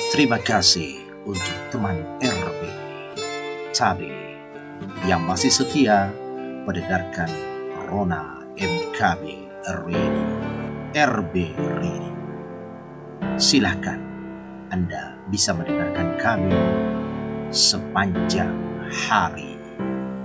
Terima kasih untuk teman RB Cabe yang masih setia mendengarkan Rona MKB Radio, RB Radio. Silakan Anda bisa mendengarkan kami sepanjang hari.